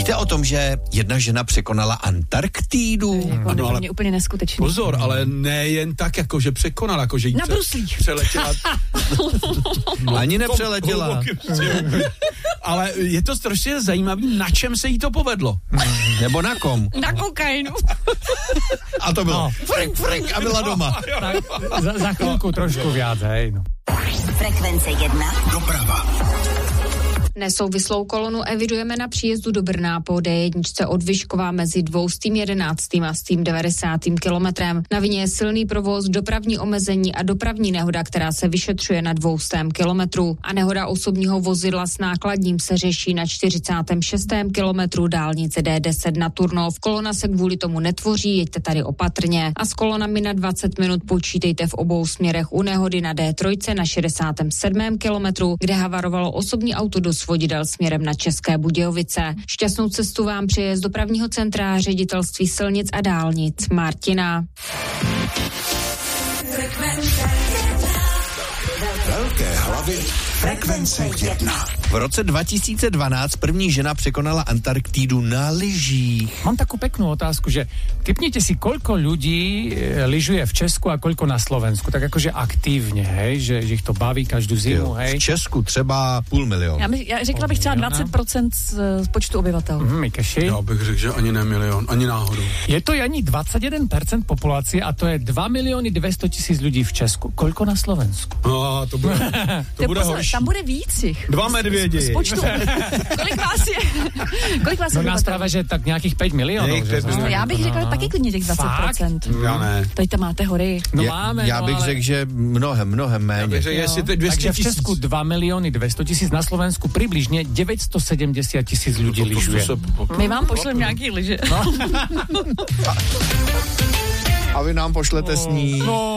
Víte o tom, že jedna žena překonala Antarktídu? Ano, ale úplně neskutečný. Pozor, ale ne jen tak, jako že překonala, jako že jí na bruslích přeletěla. Ani nepřeletěla. Ale je to strašně zajímavý, na čem se jí to povedlo. Nebo na kom? Na kokainu. A to bylo frink a byla doma. Tak, za chvilku trošku viac, hej. No. Frekvence 1. Doprava. Nesouvislou kolonu evidujeme na příjezdu do Brna po D1 od Vyškova mezi 211. a 190. kilometrem. Na vině je silný provoz, dopravní omezení a dopravní nehoda, která se vyšetřuje na 200. kilometru. A nehoda osobního vozidla s nákladním se řeší na 46. kilometru dálnice D10 na Turnov. Kolona se kvůli tomu netvoří, jeďte tady opatrně. A s kolonami na 20 minut počítejte v obou směrech u nehody na D3 na 67. kilometru, kde havarovalo osobní auto do vodidel směrem na České Budějovice. Šťastnou cestu vám přeje z dopravního centra Ředitelství silnic a dálnic Martina. Velké hlavy. Frekvence 1. V roce 2012 první žena překonala Antarktídu na lyžích. Mám takú peknú otázku, že typnite si, koľko ľudí lyžuje v Česku a koľko na Slovensku, tak akože aktívně, hej, že ich to baví každou zimu, hej. V Česku třeba 500 000. Já řekla bych třeba 20% z počtu obyvatel. Mikeši? Já bych řekl, že ani ne milion, ani náhodou. Je to ani 21% populácie a to je 2 200 000 ľudí v Česku. Koľko na Slovensku? No, to bude horší. Tam bude víc jich. 2 medvědi. Z počtu. Kolik vás je? No nás právě, že tak nějakých 5 milionů. No, já bych řekla taky klidně těch 20%. Já ne. Tady tam máte hory. No máme, já bych řekl, že mnohem méně. Takže v Česku 2 200 000, na Slovensku přibližně 970 000 lidí lyžuje. My vám pošleme nějaký lyže. A vy nám pošlete sníh.